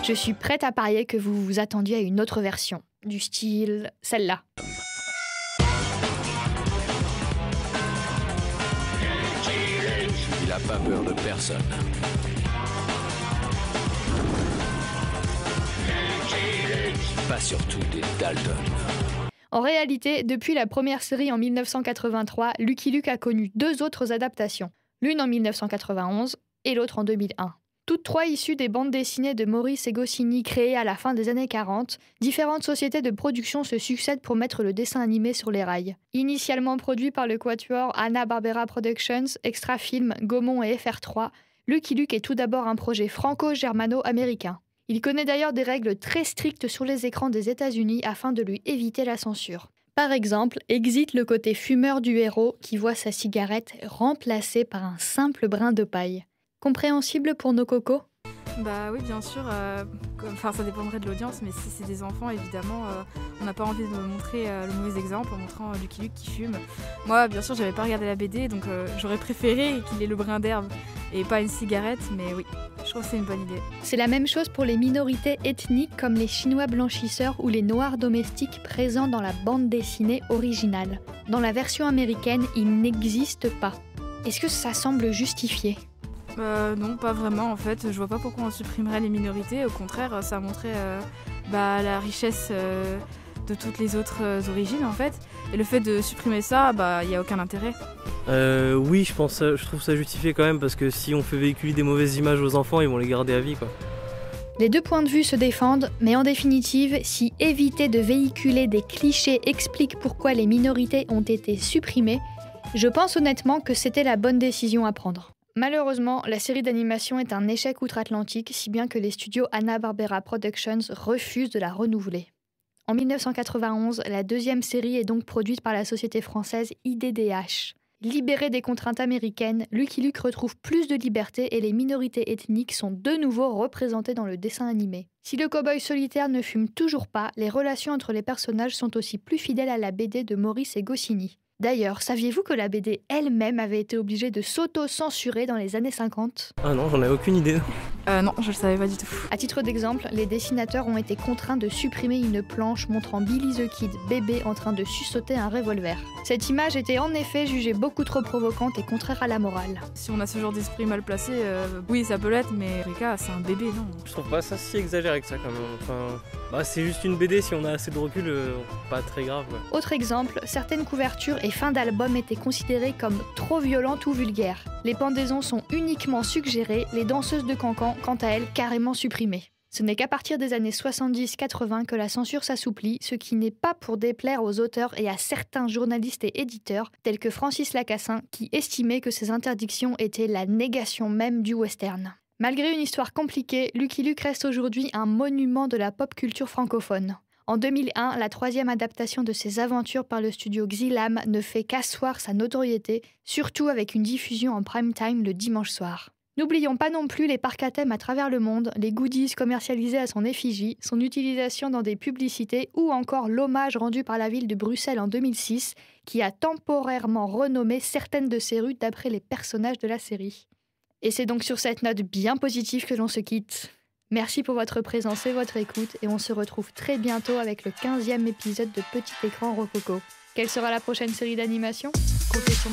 Je suis prête à parier que vous vous attendiez à une autre version, du style celle-là. Il n'a pas peur de personne. Pas surtout des Dalton. En réalité, depuis la première série en 1983, Lucky Luke a connu 2 autres adaptations, l'une en 1991 et l'autre en 2001. Toutes 3 issues des bandes dessinées de Maurice et Goscinny créées à la fin des années 40, différentes sociétés de production se succèdent pour mettre le dessin animé sur les rails. Initialement produit par le quatuor Hanna-Barbera Productions, Extra Film, Gaumont et FR3, Lucky Luke est tout d'abord un projet franco-germano-américain. Il connaît d'ailleurs des règles très strictes sur les écrans des États-Unis afin de lui éviter la censure. Par exemple, existe le côté fumeur du héros qui voit sa cigarette remplacée par un simple brin de paille. Compréhensible pour nos cocos ? Bah oui, bien sûr. Ça dépendrait de l'audience, mais si c'est des enfants, évidemment, on n'a pas envie de montrer le mauvais exemple en montrant Lucky Luke qui fume. Moi, bien sûr, j'avais pas regardé la BD, donc j'aurais préféré qu'il ait le brin d'herbe et pas une cigarette, mais oui, je trouve que c'est une bonne idée. C'est la même chose pour les minorités ethniques comme les Chinois blanchisseurs ou les Noirs domestiques présents dans la bande dessinée originale. Dans la version américaine, ils n'existent pas. Est-ce que ça semble justifié ? Non, pas vraiment en fait. Je vois pas pourquoi on supprimerait les minorités. Au contraire, ça montrait la richesse de toutes les autres origines en fait. Et le fait de supprimer ça, il n'y a aucun intérêt. Oui, je trouve ça justifié quand même parce que si on fait véhiculer des mauvaises images aux enfants, ils vont les garder à vie quoi. Les 2 points de vue se défendent, mais en définitive, si éviter de véhiculer des clichés explique pourquoi les minorités ont été supprimées, je pense honnêtement que c'était la bonne décision à prendre. Malheureusement, la série d'animation est un échec outre-Atlantique, si bien que les studios Hanna-Barbera Productions refusent de la renouveler. En 1991, la 2e série est donc produite par la société française IDDH. Libéré des contraintes américaines, Lucky Luke retrouve plus de liberté et les minorités ethniques sont de nouveau représentées dans le dessin animé. Si le cow-boy solitaire ne fume toujours pas, les relations entre les personnages sont aussi plus fidèles à la BD de Maurice et Goscinny. D'ailleurs, saviez-vous que la BD elle-même avait été obligée de s'auto-censurer dans les années 50 ? Ah non, j'en avais aucune idée. Non, je le savais pas du tout. À titre d'exemple, les dessinateurs ont été contraints de supprimer une planche montrant Billy the Kid, bébé, en train de suçoter un revolver. Cette image était en effet jugée beaucoup trop provocante et contraire à la morale. Si on a ce genre d'esprit mal placé, oui, ça peut l'être, mais en tout cas, c'est un bébé, non. Je trouve pas ça si exagéré que ça quand même. C'est juste une BD, si on a assez de recul, pas très grave. Ouais. Autre exemple, certaines couvertures et fins d'albums étaient considérées comme trop violentes ou vulgaires. Les pendaisons sont uniquement suggérées, les danseuses de cancan, quant à elles, carrément supprimées. Ce n'est qu'à partir des années 70-80 que la censure s'assouplit, ce qui n'est pas pour déplaire aux auteurs et à certains journalistes et éditeurs, tels que Francis Lacassin, qui estimait que ces interdictions étaient la négation même du western. Malgré une histoire compliquée, Lucky Luke reste aujourd'hui un monument de la pop culture francophone. En 2001, la 3e adaptation de ses aventures par le studio Xylam ne fait qu'asseoir sa notoriété, surtout avec une diffusion en prime time le dimanche soir. N'oublions pas non plus les parcs à thème à travers le monde, les goodies commercialisés à son effigie, son utilisation dans des publicités ou encore l'hommage rendu par la ville de Bruxelles en 2006, qui a temporairement renommé certaines de ses rues d'après les personnages de la série. Et c'est donc sur cette note bien positive que l'on se quitte. Merci pour votre présence et votre écoute, et on se retrouve très bientôt avec le 15e épisode de Petit Écran Rococo. Quelle sera la prochaine série d'animation ? Comptez sur